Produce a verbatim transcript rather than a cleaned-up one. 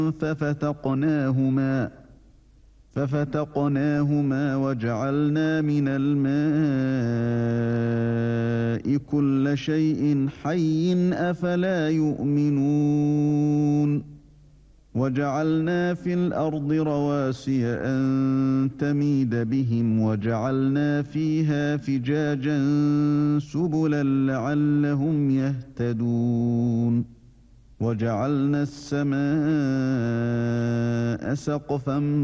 ففتقناهما ففتقناهما وجعلنا من الماء كل شيء حي أفلا يؤمنون وجعلنا في الأرض رواسي أن تميد بهم وجعلنا فيها فجاجا سبلا لعلهم يهتدون وجعلنا السماء سقفا